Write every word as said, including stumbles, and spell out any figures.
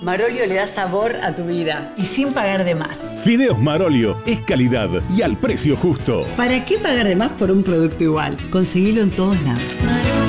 Marolio le da sabor a tu vida y sin pagar de más. Fideos Marolio es calidad y al precio justo. ¿Para qué pagar de más por un producto igual? Conseguilo en todos lados. Marolio.